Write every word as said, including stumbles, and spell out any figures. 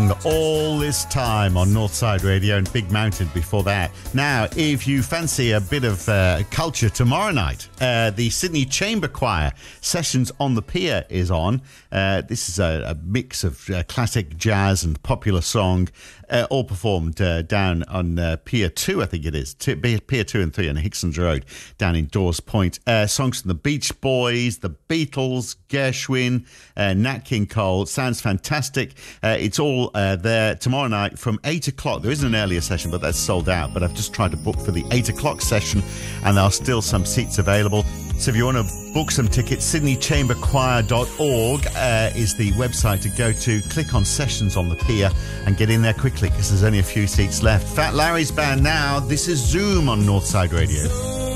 Young, All This Time on Northside Radio, and Big Mountain before that. Now, if you fancy a bit of uh, culture tomorrow night, uh, the Sydney Chamber Choir Sessions on the Pier is on. Uh, this is a, a mix of uh, classic jazz and popular song, uh, all performed uh, down on uh, Pier two, I think it is. T- Pier two and three on Hickson's Road, down in Dawes Point. Uh, songs from the Beach Boys, the Beatles, Gershwin, uh, Nat King Cole. Sounds fantastic. Uh, it's all uh, there tomorrow night from eight o'clock. There is an earlier session, but that's sold out. But I've just tried to book for the eight o'clock session, and there are still some seats available. So if you want to book some tickets, sydney chamber choir dot org uh, is the website to go to. Click on Sessions on the Pier and get in there quickly, because there's only a few seats left. Fat Larry's band now. This is Zoom on Northside Radio.